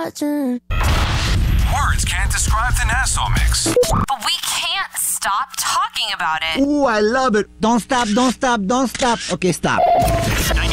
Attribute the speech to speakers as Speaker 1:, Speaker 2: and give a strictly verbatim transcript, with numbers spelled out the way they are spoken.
Speaker 1: Words can't describe the Nassau mix.
Speaker 2: But we can't stop talking about it.
Speaker 3: Ooh, I love it. Don't stop, don't stop, don't stop. Okay, stop.